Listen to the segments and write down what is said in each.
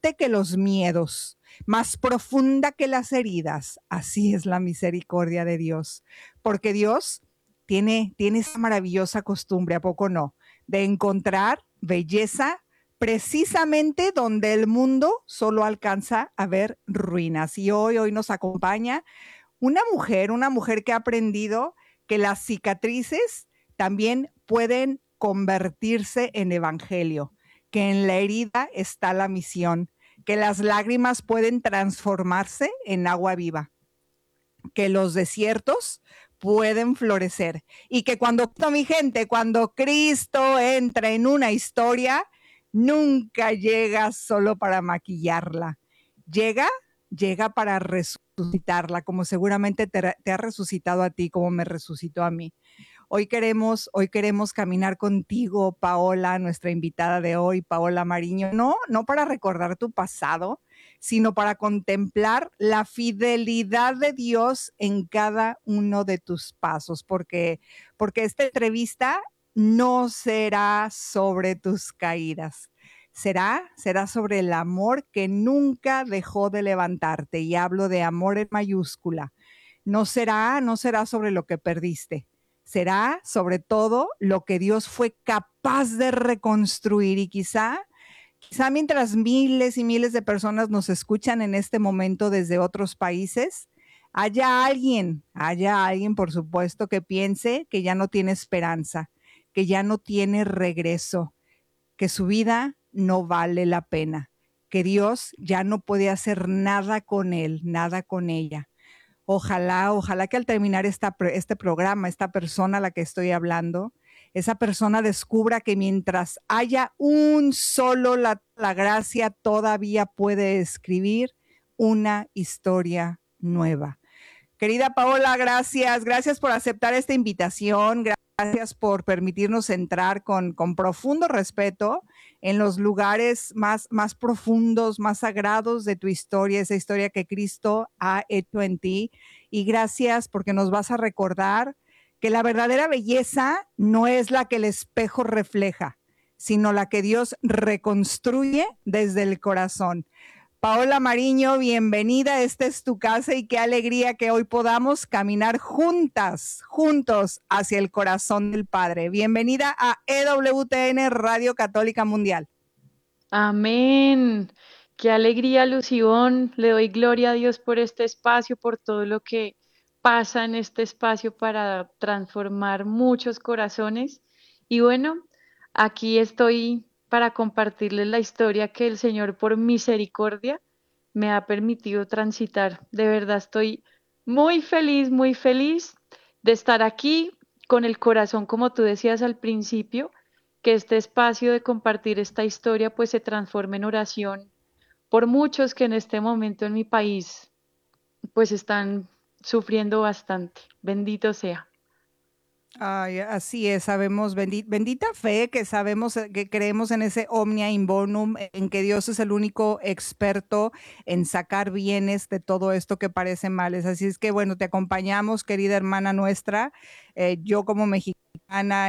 fuerte que los miedos, más profunda que las heridas. Así es la misericordia de Dios, porque Dios tiene esa maravillosa costumbre, ¿a poco no? De encontrar belleza precisamente donde el mundo solo alcanza a ver ruinas. Y hoy nos acompaña una mujer que ha aprendido que las cicatrices también pueden convertirse en evangelio, que en la herida está la misión, que las lágrimas pueden transformarse en agua viva, que los desiertos pueden florecer y que mi gente, cuando Cristo entra en una historia, nunca llega solo para maquillarla, llega, llega para resucitarla, como seguramente te ha resucitado a ti, como me resucitó a mí. Hoy queremos caminar contigo, Paola, nuestra invitada de hoy, Paola Mariño, no para recordar tu pasado, sino para contemplar la fidelidad de Dios en cada uno de tus pasos, porque esta entrevista no será sobre tus caídas, será sobre el amor que nunca dejó de levantarte, y hablo de amor en mayúscula. No será sobre lo que perdiste, será sobre todo lo que Dios fue capaz de reconstruir. Y quizá mientras miles y miles de personas nos escuchan en este momento desde otros países, haya alguien, por supuesto, que piense que ya no tiene esperanza, que ya no tiene regreso, que su vida no vale la pena, que Dios ya no puede hacer nada con él, nada con ella. Ojalá que al terminar este programa, esta persona a la que estoy hablando, esa persona descubra que mientras haya un solo, la gracia todavía puede escribir una historia nueva. Querida Paola, gracias por aceptar esta invitación, gracias por permitirnos entrar con profundo respeto en los lugares más profundos, más sagrados de tu historia, esa historia que Cristo ha hecho en ti. Y gracias porque nos vas a recordar que la verdadera belleza no es la que el espejo refleja, sino la que Dios reconstruye desde el corazón. Paola Mariño, bienvenida, esta es tu casa y qué alegría que hoy podamos caminar juntos hacia el corazón del Padre. Bienvenida a EWTN Radio Católica Mundial. Amén. Qué alegría, Lucibón. Le doy gloria a Dios por este espacio, por todo lo que pasa en este espacio para transformar muchos corazones. Y bueno, aquí estoy para compartirles la historia que el Señor por misericordia me ha permitido transitar. De verdad estoy muy feliz de estar aquí con el corazón, como tú decías al principio, que este espacio de compartir esta historia pues se transforme en oración por muchos que en este momento en mi país pues están sufriendo bastante. Bendito sea. Ay, así es, sabemos, bendita fe, que sabemos, que creemos en ese omnia in bonum, en que Dios es el único experto en sacar bienes de todo esto que parece males. Así es que, bueno, te acompañamos, querida hermana nuestra. Yo como mexicana,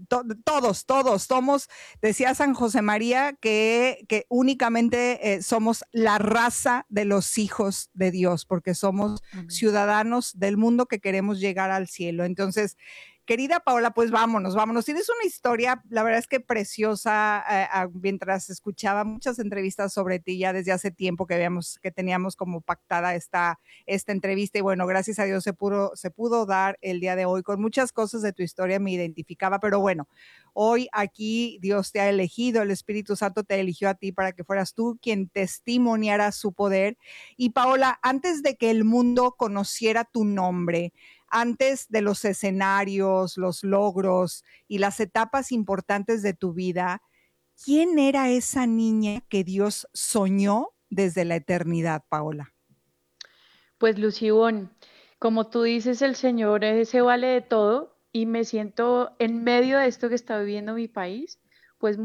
todos somos, decía San José María, que únicamente somos la raza de los hijos de Dios, porque somos ciudadanos del mundo que queremos llegar al cielo. Entonces, querida Paola, pues vámonos. Tienes una historia, la verdad es que preciosa. Mientras escuchaba muchas entrevistas sobre ti ya desde hace tiempo que teníamos como pactada esta entrevista, y bueno, gracias a Dios se pudo dar el día de hoy. Con muchas cosas de tu historia me identificaba, pero bueno, hoy aquí Dios te ha elegido, el Espíritu Santo te eligió a ti para que fueras tú quien testimoniara su poder. Y Paola, antes de que el mundo conociera tu nombre, antes de los escenarios, los logros y las etapas importantes de tu vida, ¿quién era esa niña que Dios soñó desde la eternidad, Paola? Pues Lucibón, como tú dices, el Señor se vale de todo y me siento en medio de esto que está viviendo mi país, pues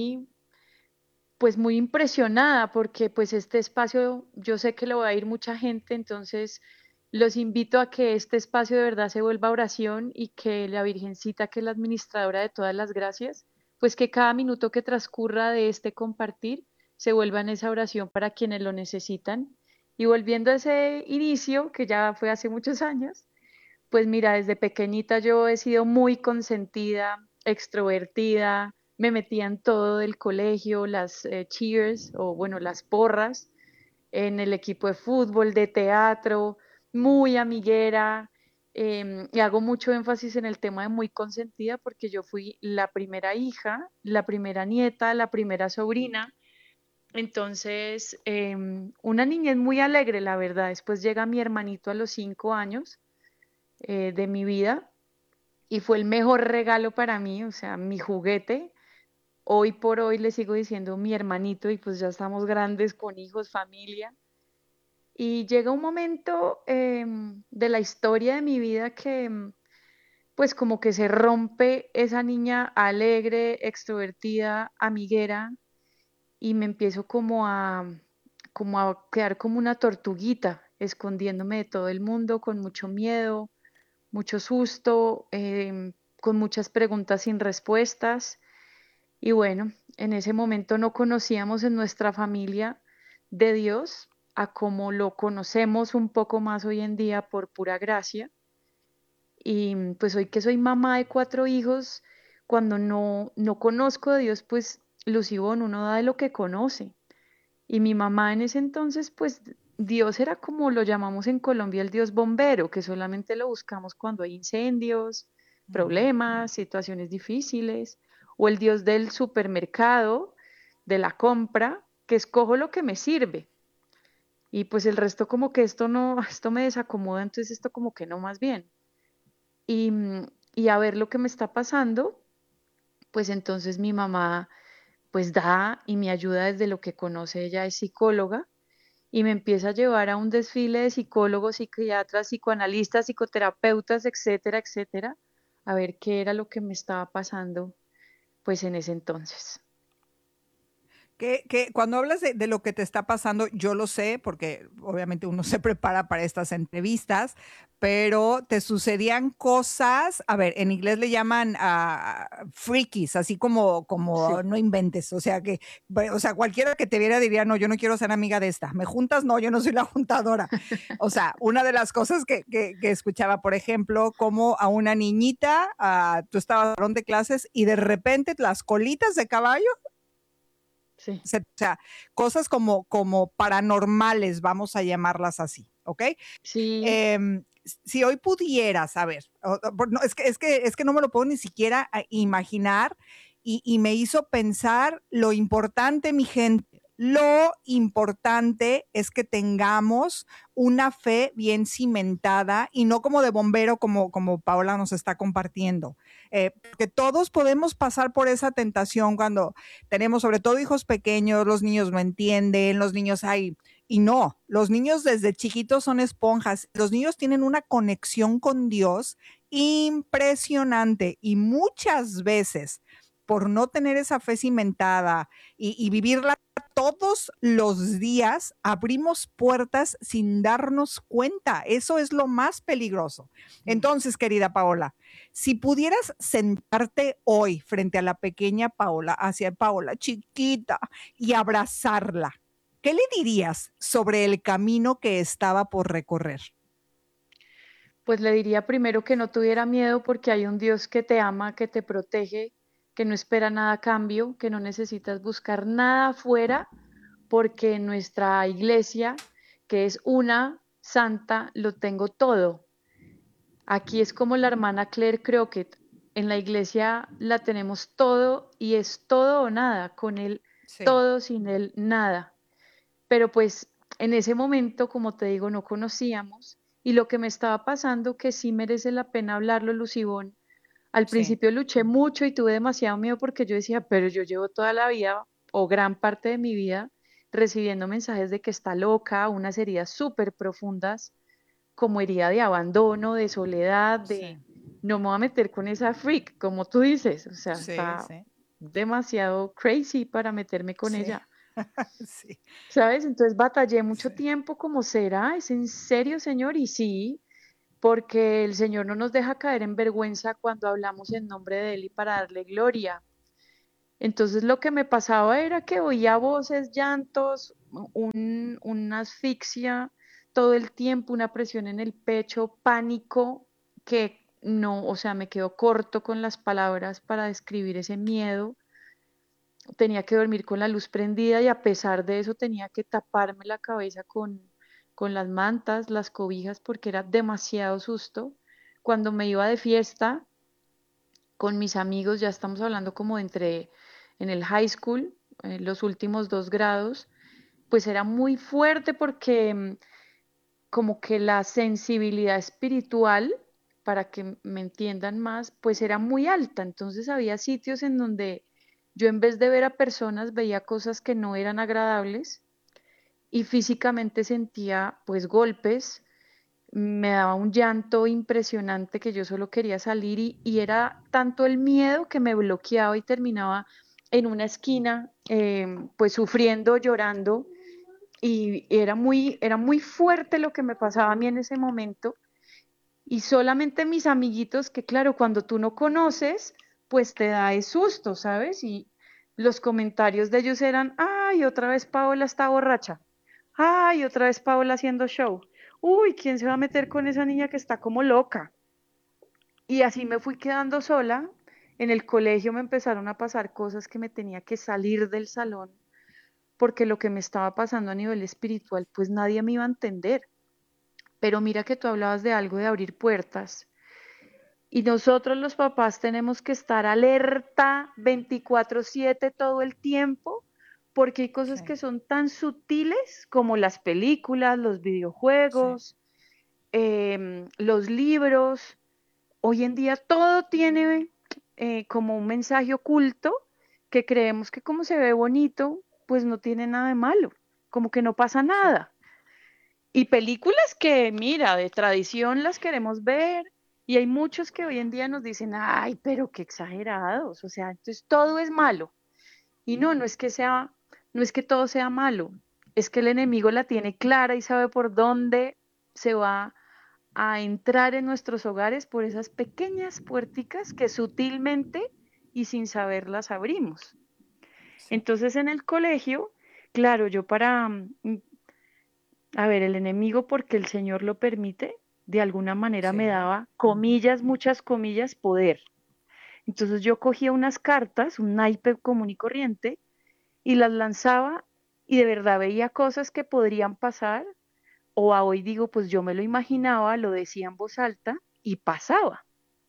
muy impresionada porque pues este espacio yo sé que lo va a ir mucha gente, entonces los invito a que este espacio de verdad se vuelva oración y que la Virgencita, que es la administradora de todas las gracias, pues que cada minuto que transcurra de este compartir se vuelva en esa oración para quienes lo necesitan. Y volviendo a ese inicio, que ya fue hace muchos años, pues mira, desde pequeñita yo he sido muy consentida, extrovertida, me metía en todo del colegio, las cheers o bueno, las porras, en el equipo de fútbol, de teatro, muy amiguera, y hago mucho énfasis en el tema de muy consentida porque yo fui la primera hija, la primera nieta, la primera sobrina. Entonces, una niñez muy alegre, la verdad. Después llega mi hermanito a los 5 años de mi vida y fue el mejor regalo para mí, o sea, mi juguete. Hoy por hoy le sigo diciendo mi hermanito y pues ya estamos grandes con hijos, familia. Y llega un momento de la historia de mi vida que pues como que se rompe esa niña alegre, extrovertida, amiguera y me empiezo como a quedar como una tortuguita, escondiéndome de todo el mundo con mucho miedo, mucho susto, con muchas preguntas sin respuestas. Y bueno, en ese momento no conocíamos en nuestra familia de Dios a como lo conocemos un poco más hoy en día por pura gracia. Y pues hoy que soy mamá de 4 hijos, cuando no conozco de Dios, pues Lucibón, uno da de lo que conoce. Y mi mamá en ese entonces, pues Dios era como lo llamamos en Colombia el Dios bombero, que solamente lo buscamos cuando hay incendios, Ujú. problemas, situaciones difíciles, o el Dios del supermercado, de la compra, que escojo lo que me sirve. Y pues el resto como que esto no, esto me desacomoda, entonces esto como que no más bien. Y, y a ver lo que me está pasando, pues entonces mi mamá pues da y me ayuda desde lo que conoce, ella es psicóloga y me empieza a llevar a un desfile de psicólogos, psiquiatras, psicoanalistas, psicoterapeutas, etcétera, etcétera, a ver qué era lo que me estaba pasando, pues en ese entonces. Que cuando hablas de lo que te está pasando, yo lo sé, porque obviamente uno se prepara para estas entrevistas, pero te sucedían cosas, a ver, en inglés le llaman freakies, así como Sí. no inventes, o sea que, o sea, cualquiera que te viera diría, no, yo no quiero ser amiga de esta, ¿me juntas? No, yo no soy la juntadora. O sea, una de las cosas que escuchaba, por ejemplo, como a una niñita, tú estabas en el salón de clases y de repente las colitas de caballo Sí, o sea, cosas como paranormales, vamos a llamarlas así, ¿ok? sí, Eh, si hoy pudieras, a ver, no, es que no me lo puedo ni siquiera imaginar y me hizo pensar lo importante, mi gente. Lo importante es que tengamos una fe bien cimentada y no como de bombero, como Paola nos está compartiendo. Porque todos podemos pasar por esa tentación cuando tenemos, sobre todo hijos pequeños, los niños no entienden, los niños hay y no, los niños desde chiquitos son esponjas. Los niños tienen una conexión con Dios impresionante y muchas veces por no tener esa fe cimentada y vivirla todos los días, abrimos puertas sin darnos cuenta. Eso es lo más peligroso. mm, Entonces, querida Paola, si pudieras sentarte hoy frente a la pequeña Paola, hacia Paola chiquita, y abrazarla, ¿qué le dirías sobre el camino que estaba por recorrer? pues le diría primero que no tuviera miedo porque hay un Dios que te ama, que te protege, que no espera nada a cambio, que no necesitas buscar nada afuera porque en nuestra iglesia, que es una santa, lo tengo todo. Aquí es como la hermana Claire Crockett. En la iglesia la tenemos todo y es todo o nada. Con él Sí. todo, sin él nada. Pero pues en ese momento, como te digo, no conocíamos y lo que me estaba pasando, que sí merece la pena hablarlo, Lucibón. Al Sí. principio luché mucho y tuve demasiado miedo porque yo decía, pero yo llevo toda la vida o gran parte de mi vida recibiendo mensajes de que está loca, unas heridas súper profundas como herida de abandono, de soledad, de Sí. no me voy a meter con esa freak, como tú dices, o sea, Sí, está sí, demasiado crazy para meterme con sí, ella, sí, ¿sabes? Entonces batallé mucho sí. tiempo como será, ¿es en serio, Señor? Y sí, porque el Señor no nos deja caer en vergüenza cuando hablamos en nombre de Él y para darle gloria. Entonces lo que me pasaba era que oía voces, llantos, una asfixia todo el tiempo, una presión en el pecho, pánico, que no, o sea, me quedo corto con las palabras para describir ese miedo. Tenía que dormir con la luz prendida y a pesar de eso tenía que taparme la cabeza con las mantas, las cobijas, porque era demasiado susto. Cuando me iba de fiesta con mis amigos, ya estamos hablando como entre en el high school, los últimos 2 grados, pues era muy fuerte porque como que la sensibilidad espiritual, para que me entiendan más, pues era muy alta. Entonces había sitios en donde yo en vez de ver a personas veía cosas que no eran agradables y físicamente sentía pues golpes, me daba un llanto impresionante que yo solo quería salir y era tanto el miedo que me bloqueaba y terminaba en una esquina pues sufriendo, llorando y era muy fuerte lo que me pasaba a mí en ese momento y solamente mis amiguitos que claro, cuando tú no conoces, pues te da el susto, ¿sabes? Y los comentarios de ellos eran, ay, otra vez Paola está borracha, ay, otra vez Paola haciendo show, uy, ¿quién se va a meter con esa niña que está como loca? Y así me fui quedando sola. En el colegio me empezaron a pasar cosas que me tenía que salir del salón porque lo que me estaba pasando a nivel espiritual, pues nadie me iba a entender. Pero mira que tú hablabas de algo de abrir puertas y nosotros los papás tenemos que estar alerta 24/7 todo el tiempo porque hay cosas Sí, que son tan sutiles como las películas, los sí, videojuegos, los libros. Hoy en día todo tiene como un mensaje oculto que creemos que como se ve bonito, pues no tiene nada de malo, como que no pasa sí. nada. Y películas que, mira, de tradición las queremos ver. Y hay muchos que hoy en día nos dicen, ay, pero qué exagerados. O sea, entonces todo es malo. Y no, no es que todo sea malo. Es que el enemigo la tiene clara y sabe por dónde se va a entrar en nuestros hogares por esas pequeñas puerticas que sutilmente y sin saberlas abrimos. Sí. Entonces en el colegio, claro, yo para, a ver, el enemigo porque el Señor lo permite, de alguna manera me Sí. daba, comillas, muchas comillas, poder. Entonces yo cogía unas cartas, un naipe común y corriente, y las lanzaba y de verdad veía cosas que podrían pasar, o a hoy digo, pues yo me lo imaginaba, lo decía en voz alta y pasaba.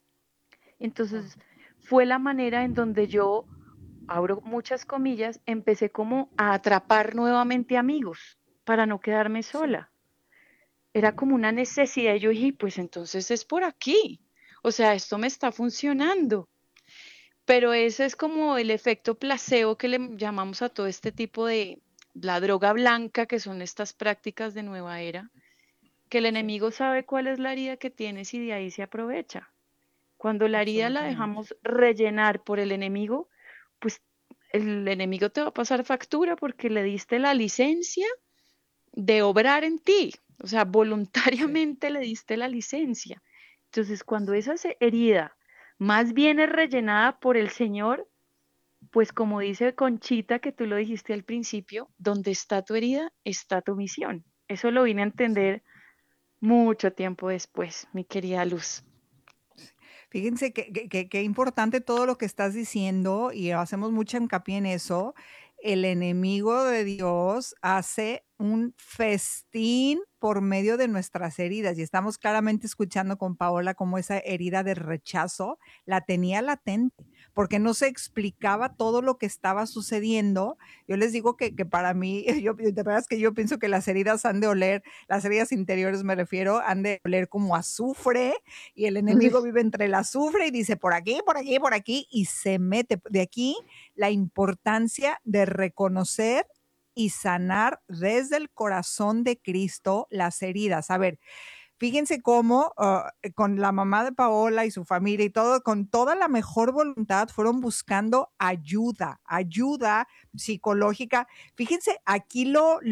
Wow. Entonces fue la manera en donde yo, abro muchas comillas, empecé como a atrapar nuevamente amigos para no quedarme Sí. sola. Era como una necesidad. Y yo dije, pues entonces es por aquí. O sea, esto me está funcionando. Pero ese es como el efecto placebo que le llamamos a todo este tipo de la droga blanca, que son estas prácticas de nueva era, que el Sí, enemigo sabe cuál es la herida que tienes y de ahí se aprovecha. Cuando la herida la absolutamente. dejamos rellenar por el enemigo, pues el enemigo te va a pasar factura porque le diste la licencia de obrar en ti. O sea, Sí, voluntariamente le diste la licencia. Entonces, cuando sí. esa herida más bien es rellenada por el Señor, pues como dice Conchita, que tú lo dijiste al principio, donde está tu herida, está tu misión. Eso lo vine a Sí. entender mucho tiempo después, mi querida Luz. Fíjense que importante todo lo que estás diciendo y hacemos mucha hincapié en eso. El enemigo de Dios hace un festín por medio de nuestras heridas y estamos claramente escuchando con Paola cómo esa herida de rechazo la tenía latente porque no se explicaba todo lo que estaba sucediendo. Yo les digo que para mí, yo, de verdad es que yo pienso que las heridas han de oler, las heridas interiores me refiero, han de oler como azufre y el enemigo vive entre el azufre y dice por aquí, por aquí, por aquí y se mete. De aquí la importancia de reconocer y sanar desde el corazón de Cristo las heridas. A ver, fíjense cómo con la mamá de Paola y su familia y todo, con toda la mejor voluntad, fueron buscando ayuda, ayuda psicológica. Fíjense, aquí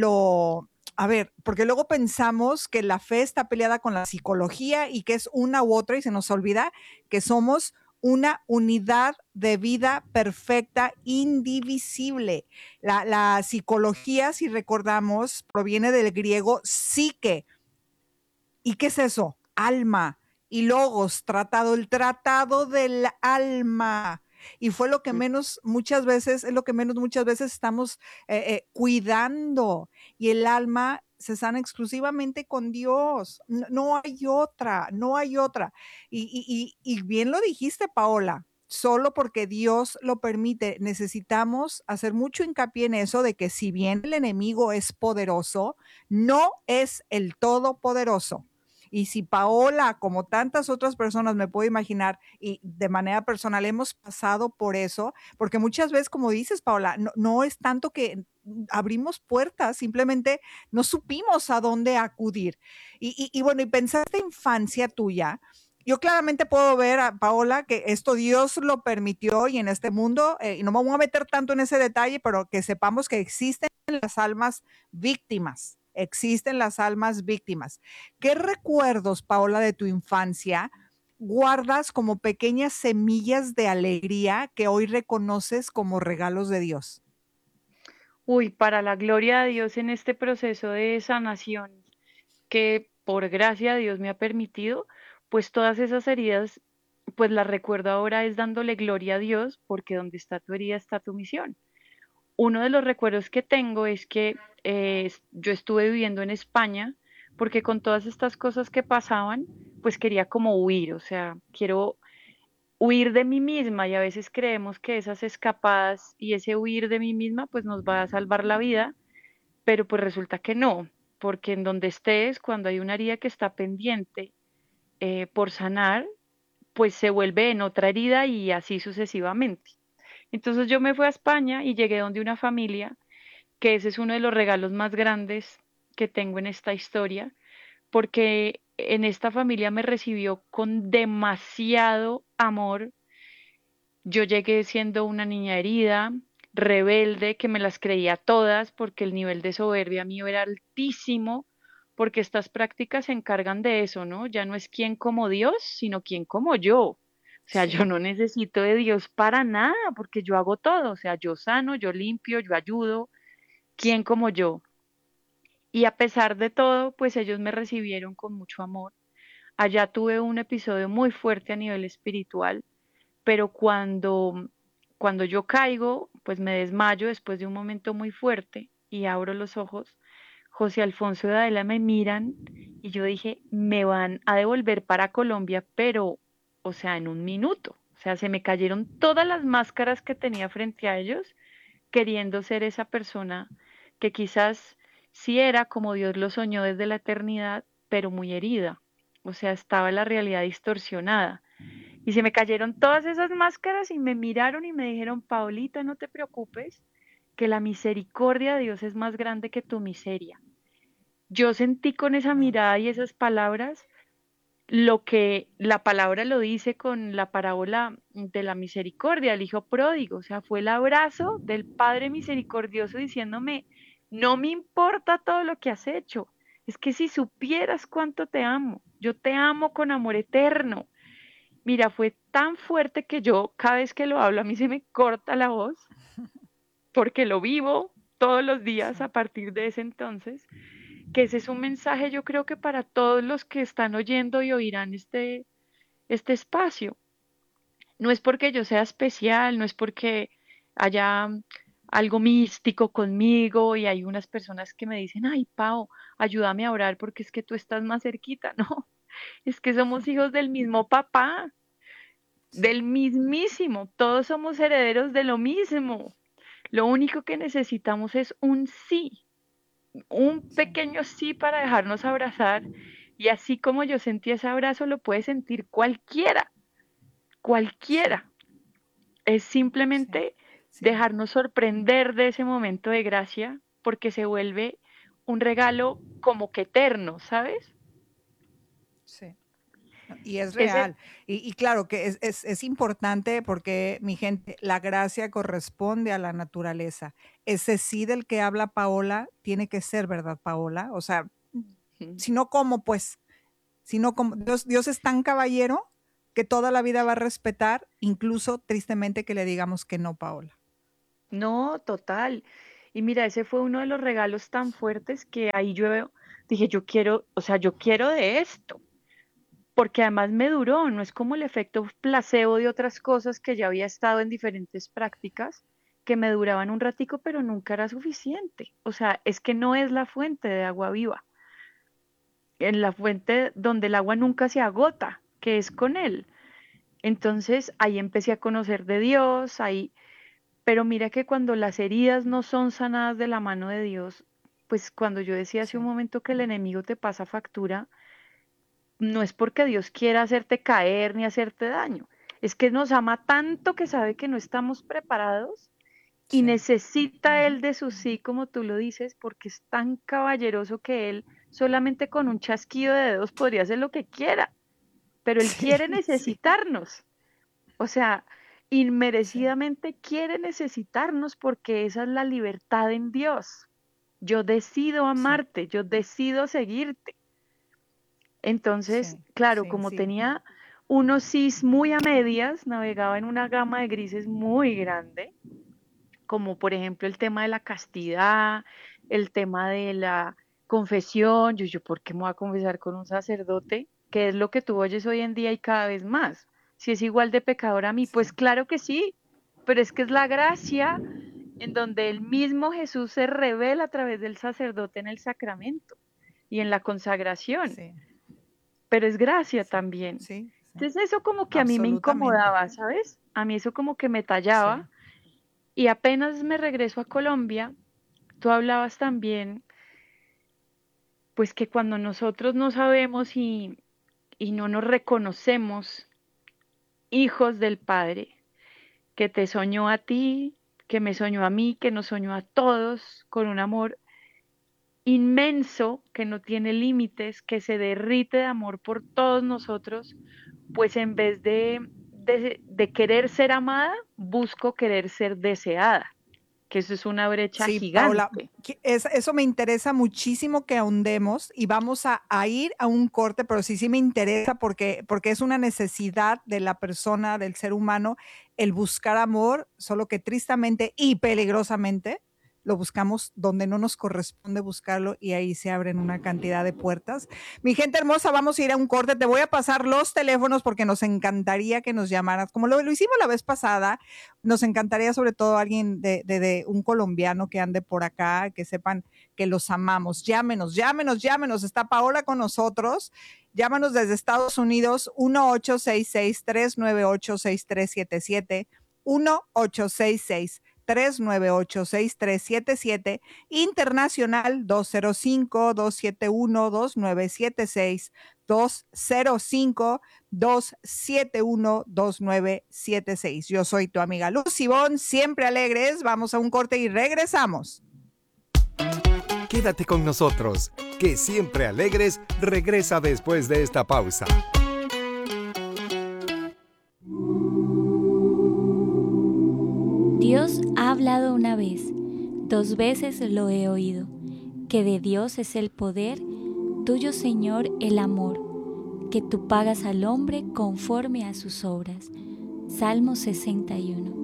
a ver, porque luego pensamos que la fe está peleada con la psicología y que es una u otra y se nos olvida que somos una unidad de vida perfecta, indivisible. La psicología, si recordamos, proviene del griego psique. ¿Y qué es eso? Alma. Y logos, tratado, el tratado del alma. Y fue lo que menos muchas veces, es lo que menos muchas veces estamos cuidando. Y el alma se sana exclusivamente con Dios. No, no hay otra, no hay otra. Y bien lo dijiste, Paola, solo porque Dios lo permite. Necesitamos hacer mucho hincapié en eso de que si bien el enemigo es poderoso, no es el todopoderoso. Y si Paola, como tantas otras personas me puedo imaginar, y de manera personal hemos pasado por eso, porque muchas veces, como dices, Paola, no es tanto que abrimos puertas, simplemente no supimos a dónde acudir. Y bueno, y pensar esta infancia tuya, yo claramente puedo ver a Paola que esto Dios lo permitió y en este mundo, y no me voy a meter tanto en ese detalle, pero que sepamos que existen las almas víctimas, existen las almas víctimas. ¿Qué recuerdos, Paola, de tu infancia guardas como pequeñas semillas de alegría que hoy reconoces como regalos de Dios? Uy, para la gloria de Dios en este proceso de sanación que por gracia de Dios me ha permitido, pues todas esas heridas, pues las recuerdo ahora es dándole gloria a Dios, porque donde está tu herida está tu misión. Uno de los recuerdos que tengo es que yo estuve viviendo en España porque con todas estas cosas que pasaban, pues quería como huir, o sea, quiero huir de mí misma y a veces creemos que esas escapadas y ese huir de mí misma pues nos va a salvar la vida, pero pues resulta que no, porque en donde estés, cuando hay una herida que está pendiente por sanar, pues se vuelve en otra herida y así sucesivamente. Entonces yo me fui a España y llegué donde una familia, que ese es uno de los regalos más grandes que tengo en esta historia, porque en esta familia me recibió con demasiado amor. Yo llegué siendo una niña herida, rebelde, que me las creía todas porque el nivel de soberbia mío era altísimo, porque estas prácticas se encargan de eso, ¿no? Ya no es quién como Dios, sino quién como yo. O sea, yo Sí. no necesito de Dios para nada, porque yo hago todo. O sea, yo sano, yo limpio, yo ayudo, quién como yo. Y a pesar de todo, pues ellos me recibieron con mucho amor. Allá tuve un episodio muy fuerte a nivel espiritual, pero cuando yo caigo, pues me desmayo después de un momento muy fuerte y abro los ojos. José Alfonso y Adela me miran y yo dije, me van a devolver para Colombia, pero, o sea, en un minuto. O sea, se me cayeron todas las máscaras que tenía frente a ellos, queriendo ser esa persona que quizás sí era como Dios lo soñó desde la eternidad, pero muy herida. O sea, estaba la realidad distorsionada. Y se me cayeron todas esas máscaras y me miraron y me dijeron, Paulita, no te preocupes, que la misericordia de Dios es más grande que tu miseria. Yo sentí con esa Wow. mirada y esas palabras lo que la palabra lo dice con la parábola de la misericordia, el hijo pródigo, o sea, fue el abrazo del Padre misericordioso diciéndome, no me importa todo lo que has hecho, es que si supieras cuánto te amo, yo te amo con amor eterno. Mira, fue tan fuerte que yo cada vez que lo hablo a mí se me corta la voz porque lo vivo todos los días Sí. a partir de ese entonces, que ese es un mensaje yo creo que para todos los que están oyendo y oirán este espacio. No es porque yo sea especial, no es porque haya algo místico conmigo y hay unas personas que me dicen, ay, Pau, ayúdame a orar porque es que tú estás más cerquita. No, es que somos hijos del mismo papá, del Sí. mismísimo, todos somos herederos de lo mismo. Lo único que necesitamos es un sí, un Sí. pequeño sí para dejarnos abrazar. Y así como yo sentí ese abrazo, lo puede sentir cualquiera, Sí. cualquiera. Es Sí. simplemente Sí. dejarnos sorprender de ese momento de gracia, porque se vuelve un regalo como que eterno, ¿sabes? Sí. No, y es Ese, real. Y claro que es importante porque, mi gente, la gracia corresponde a la naturaleza. Ese sí del que habla Paola tiene que ser, ¿verdad, Paola? O sea, si no, ¿cómo pues? Si no, como Dios es tan caballero que toda la vida va a respetar, incluso tristemente que le digamos que no, Paola. No, total. Y mira, ese fue uno de los regalos tan fuertes que ahí yo dije, yo quiero, o sea, yo quiero de esto, porque además me duró, no es como el efecto placebo de otras cosas que ya había estado en diferentes prácticas que me duraban un ratico, pero nunca era suficiente. O sea, es que no es la fuente de agua viva, en la fuente donde el agua nunca se agota, que es con él. Entonces ahí empecé a conocer de Dios, ahí, pero mira que cuando las heridas no son sanadas de la mano de Dios, pues cuando yo decía hace un Sí, momento que el enemigo te pasa factura, no es porque Dios quiera hacerte caer ni hacerte daño, es que nos ama tanto que sabe que no estamos preparados y sí, necesita Él de su sí, como tú lo dices, porque es tan caballeroso que Él solamente con un chasquido de dedos podría hacer lo que quiera, pero Él sí, quiere sí, necesitarnos. O sea, sí, inmerecidamente quiere necesitarnos porque esa es la libertad en Dios. Yo decido sí, amarte, yo decido seguirte. Entonces, sí, claro, sí, como sí, tenía unos sís muy a medias, navegaba en una gama de grises muy grande, como por ejemplo el tema de la castidad, el tema de la confesión. Yo, ¿por qué me voy a confesar con un sacerdote? ¿Qué es lo que tú oyes hoy en día y cada vez más? Si es igual de pecador a mí, pues sí, claro que sí, pero es que es la gracia en donde el mismo Jesús se revela a través del sacerdote en el sacramento y en la consagración, sí, pero es gracia sí, también. sí, sí, Entonces eso como que a mí me absolutamente. incomodaba, ¿sabes? A mí eso como que me Sí, tallaba y apenas me regreso a Colombia, tú hablabas también, pues que cuando nosotros no sabemos y no nos reconocemos hijos del Padre, que te soñó a ti, que me soñó a mí, que nos soñó a todos con un amor inmenso que no tiene límites, que se derrite de amor por todos nosotros, pues en vez de querer ser amada, busco querer ser deseada, que eso es una brecha sí, Paola, gigante. eso me interesa muchísimo que ahondemos y vamos a ir a un corte, pero sí, sí me interesa porque es una necesidad de la persona, del ser humano, el buscar amor, solo que tristemente y peligrosamente lo buscamos donde no nos corresponde buscarlo y ahí se abren una cantidad de puertas. Mi gente hermosa, vamos a ir a un corte. Te voy a pasar los teléfonos porque nos encantaría que nos llamaras, como lo hicimos la vez pasada. Nos encantaría sobre todo alguien de un colombiano que ande por acá, que sepan que los amamos. Llámenos, llámenos, llámenos. Está Paola con nosotros. Llámanos desde Estados Unidos, 1-866-398-6377, 1-866-398-6377, internacional 205-271-2976, 205-271-2976. Yo soy tu amiga Lucy Bon, siempre alegres. Vamos a un corte y regresamos. Quédate con nosotros, que Siempre Alegres regresa después de esta pausa. Dios ha hablado una vez, 2 veces lo he oído, que de Dios es el poder, tuyo Señor el amor, que tú pagas al hombre conforme a sus obras. Salmo 61.